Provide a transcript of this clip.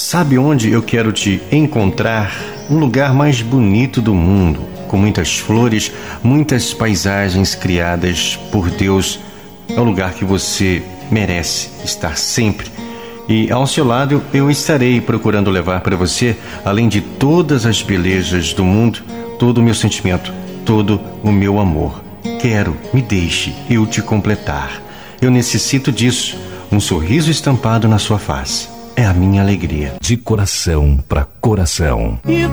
Sabe onde eu quero te encontrar? Um lugar mais bonito do mundo, com muitas flores, muitas paisagens criadas por Deus. É o lugar que você merece estar sempre. E ao seu lado eu estarei procurando levar para você, além de todas as belezas do mundo, todo o meu sentimento, todo o meu amor. Quero, me deixe eu te completar. Eu necessito disso. Um sorriso estampado na sua face é a minha alegria. De coração para coração.